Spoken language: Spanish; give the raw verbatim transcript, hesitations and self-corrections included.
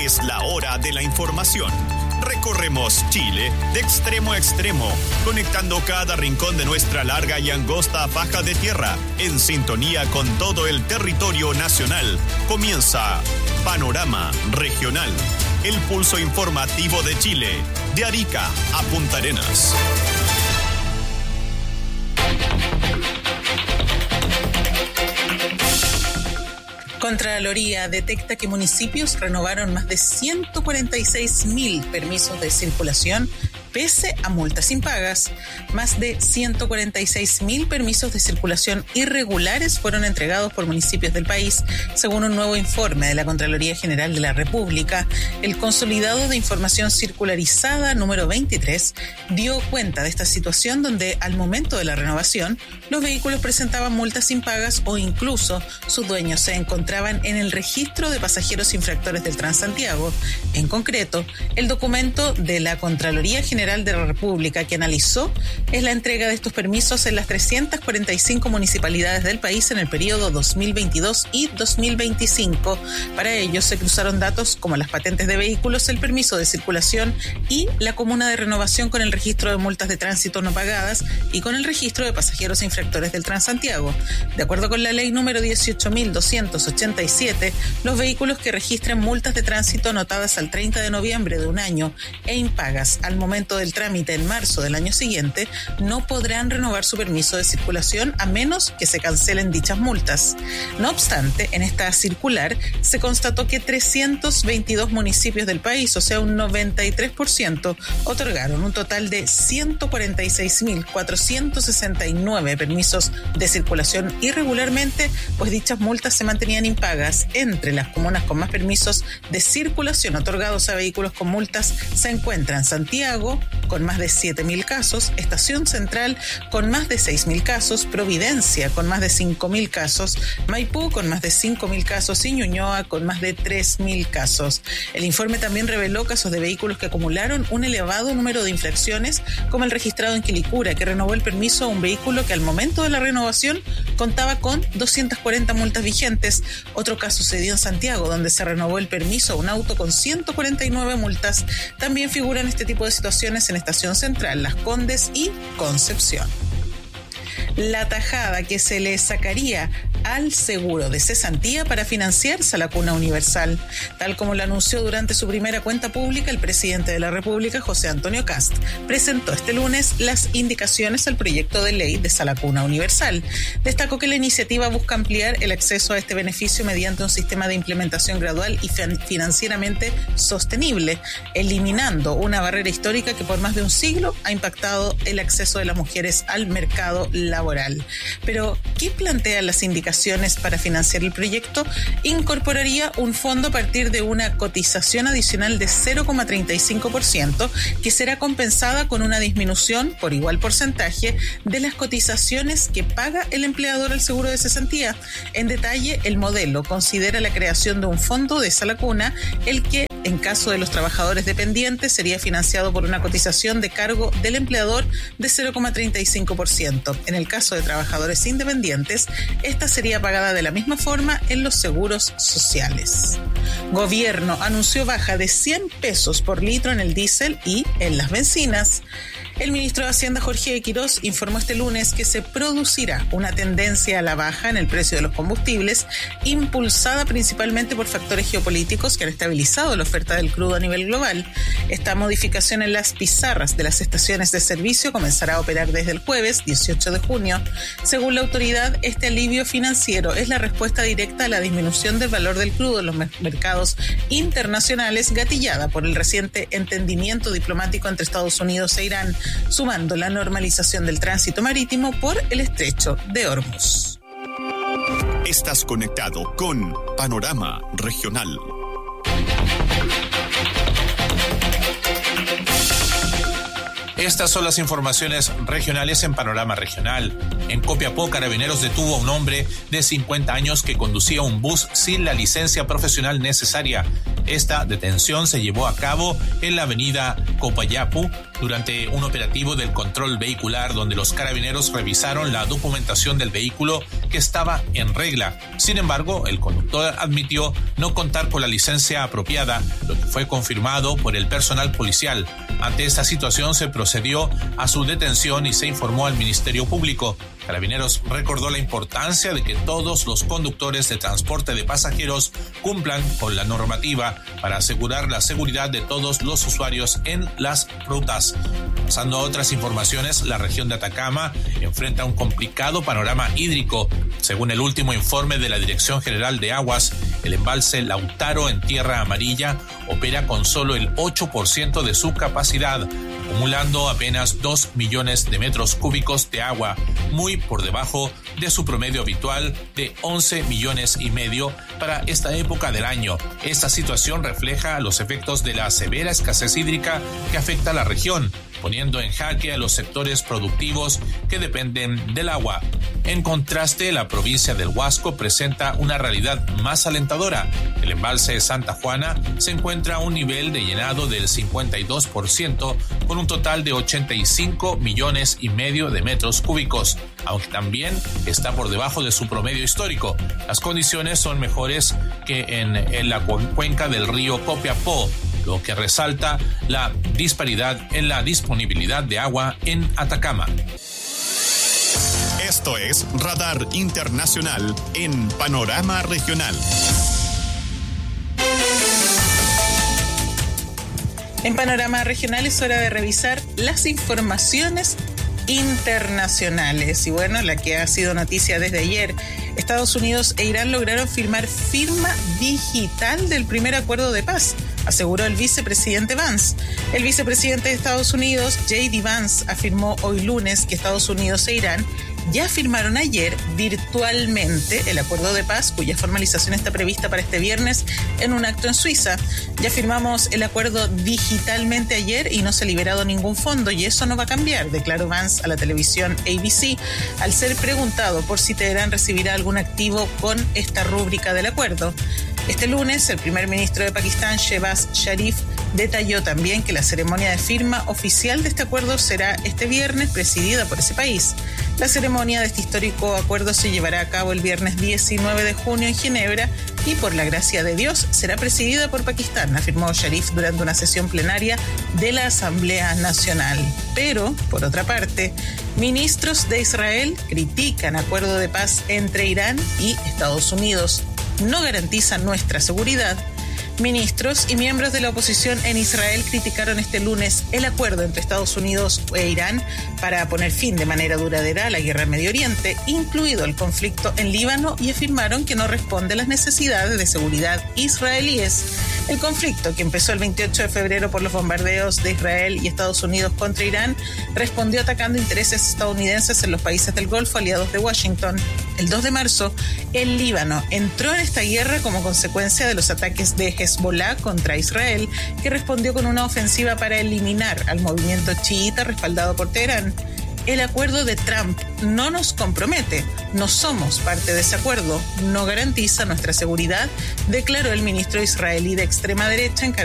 Es la hora de la información. Recorremos Chile de extremo a extremo, conectando cada rincón de nuestra larga y angosta faja de tierra, en sintonía con todo el territorio nacional. Comienza Panorama Regional, el pulso informativo de Chile, de Arica a Punta Arenas. Contraloría detecta que municipios renovaron más de ciento cuarenta y seis mil permisos de circulación pese a multas impagas. Más de ciento cuarenta y seis mil permisos de circulación irregulares fueron entregados por municipios del país, según un nuevo informe de la Contraloría General de la República. El Consolidado de Información Circularizada número veintitrés dio cuenta de esta situación donde, al momento de la renovación, los vehículos presentaban multas impagas o incluso sus dueños se encontraban en el registro de pasajeros infractores del Transantiago. En concreto, el documento de la Contraloría General de la República que analizó es la entrega de estos permisos en las trescientas cuarenta y cinco municipalidades del país en el periodo dos mil veintidós y dos mil veinticinco. Para ello se cruzaron datos como las patentes de vehículos, el permiso de circulación y la comuna de renovación con el registro de multas de tránsito no pagadas y con el registro de pasajeros infractores del Transantiago. De acuerdo con la ley número dieciocho mil doscientos ochenta y siete, los vehículos que registren multas de tránsito anotadas al treinta de noviembre de un año e impagas al momento del trámite en marzo del año siguiente no podrán renovar su permiso de circulación a menos que se cancelen dichas multas. No obstante, en esta circular se constató que trescientos veintidós municipios del país, o sea un noventa y tres por ciento, otorgaron un total de ciento cuarenta y seis mil cuatrocientos sesenta y nueve permisos de circulación irregularmente, pues dichas multas se mantenían impagas. Entre las comunas con más permisos de circulación otorgados a vehículos con multas se encuentran Santiago, con más de siete mil casos, Estación Central con más de seis mil casos, Providencia con más de cinco mil casos, Maipú con más de cinco mil casos y Ñuñoa con más de tres mil casos. El informe también reveló casos de vehículos que acumularon un elevado número de infracciones, como el registrado en Quilicura, que renovó el permiso a un vehículo que al momento de la renovación contaba con doscientas cuarenta multas vigentes. Otro caso se dio en Santiago, donde se renovó el permiso a un auto con ciento cuarenta y nueve multas. También figuran este tipo de situaciones en Estación Central, Las Condes y Concepción. La tajada que se le sacaría al seguro de cesantía para financiarse a la cuna universal, tal como lo anunció durante su primera cuenta pública el presidente de la República, José Antonio Kast, presentó este lunes las indicaciones al proyecto de ley de Salacuna Universal. Destacó que la iniciativa busca ampliar el acceso a este beneficio mediante un sistema de implementación gradual y financieramente sostenible, eliminando una barrera histórica que por más de un siglo ha impactado el acceso de las mujeres al mercado laboral. Pero, ¿qué plantean las indicaciones para financiar el proyecto? Incorporaría un fondo a partir de una cotización adicional de cero coma treinta y cinco por ciento que será compensada con una disminución por igual porcentaje de las cotizaciones que paga el empleador al seguro de cesantía. En detalle, el modelo considera la creación de un fondo de Salacuna, el que en caso de los trabajadores dependientes sería financiado por una cotización de cargo del empleador de cero coma treinta y cinco por ciento. En el caso de trabajadores independientes, esta sería pagada de la misma forma en los seguros sociales. Gobierno anunció baja de cien pesos por litro en el diésel y en las bencinas. El ministro de Hacienda, Jorge de Quirós, informó este lunes que se producirá una tendencia a la baja en el precio de los combustibles, impulsada principalmente por factores geopolíticos que han estabilizado la oferta del crudo a nivel global. Esta modificación en las pizarras de las estaciones de servicio comenzará a operar desde el jueves dieciocho de junio. Según la autoridad, este alivio financiero es la respuesta directa a la disminución del valor del crudo en los mercados internacionales, gatillada por el reciente entendimiento diplomático entre Estados Unidos e Irán, sumando la normalización del tránsito marítimo por el estrecho de Hormuz. Estás conectado con Panorama Regional. Estas son las informaciones regionales en Panorama Regional. En Copiapó, Carabineros detuvo a un hombre de cincuenta años que conducía un bus sin la licencia profesional necesaria. Esta detención se llevó a cabo en la avenida Copayapu, durante un operativo del control vehicular donde los carabineros revisaron la documentación del vehículo que estaba en regla. Sin embargo, el conductor admitió no contar con la licencia apropiada, lo que fue confirmado por el personal policial. Ante esta situación se procedió a su detención y se informó al Ministerio Público. Carabineros recordó la importancia de que todos los conductores de transporte de pasajeros cumplan con la normativa para asegurar la seguridad de todos los usuarios en las rutas. Pasando a otras informaciones, la región de Atacama enfrenta un complicado panorama hídrico. Según el último informe de la Dirección General de Aguas, el embalse Lautaro en Tierra Amarilla opera con solo el ocho por ciento de su capacidad, acumulando apenas dos millones de metros cúbicos de agua, muy por debajo de su promedio habitual de once millones y medio para esta época del año. Esta situación refleja los efectos de la severa escasez hídrica que afecta a la región, poniendo en jaque a los sectores productivos que dependen del agua. En contraste, la provincia del Huasco presenta una realidad más alentadora. El embalse de Santa Juana se encuentra a un nivel de llenado del cincuenta y dos por ciento, con un total de ochenta y cinco millones y medio de metros cúbicos, aunque también está por debajo de su promedio histórico. Las condiciones son mejores que en, en la cuenca del río Copiapó, lo que resalta la disparidad en la disponibilidad de agua en Atacama. Esto es Radar Internacional en Panorama Regional. En Panorama Regional es hora de revisar las informaciones internacionales. Y bueno, la que ha sido noticia desde ayer, Estados Unidos e Irán lograron firmar firma digital del primer acuerdo de paz, aseguró el vicepresidente Vance. El vicepresidente de Estados Unidos, J D Vance, afirmó hoy lunes que Estados Unidos e Irán ya firmaron ayer virtualmente el acuerdo de paz, cuya formalización está prevista para este viernes en un acto en Suiza. Ya firmamos el acuerdo digitalmente ayer y no se ha liberado ningún fondo, y eso no va a cambiar, declaró Vance a la televisión A B C al ser preguntado por si Teherán recibirá algún activo con esta rúbrica del acuerdo. Este lunes, el primer ministro de Pakistán, Shehbaz Sharif, detalló también que la ceremonia de firma oficial de este acuerdo será este viernes, presidida por ese país. La ceremonia de este histórico acuerdo se llevará a cabo el viernes diecinueve de junio en Ginebra y, por la gracia de Dios, será presidida por Pakistán, afirmó Sharif durante una sesión plenaria de la Asamblea Nacional. Pero, por otra parte, ministros de Israel critican acuerdo de paz entre Irán y Estados Unidos. No garantizan nuestra seguridad. Ministros y miembros de la oposición en Israel criticaron este lunes el acuerdo entre Estados Unidos e Irán para poner fin de manera duradera a la guerra en Medio Oriente, incluido el conflicto en Líbano, y afirmaron que no responde a las necesidades de seguridad israelíes. El conflicto, que empezó el veintiocho de febrero por los bombardeos de Israel y Estados Unidos contra Irán, respondió atacando intereses estadounidenses en los países del Golfo, aliados de Washington. El dos de marzo, el Líbano entró en esta guerra como consecuencia de los ataques de Hezbollah contra Israel, que respondió con una ofensiva para eliminar al movimiento chiita respaldado por Teherán. El acuerdo de Trump no nos compromete, no somos parte de ese acuerdo, no garantiza nuestra seguridad, declaró el ministro israelí de extrema derecha encargado